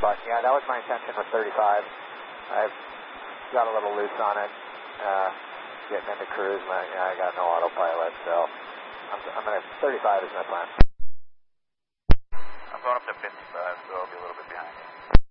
but yeah, that was my intention with 35. I've got a little loose on it, getting into cruise, and I got no autopilot, so I'm going to, 35 is my plan. I'm going up to 55, so I'll be a little bit behind you.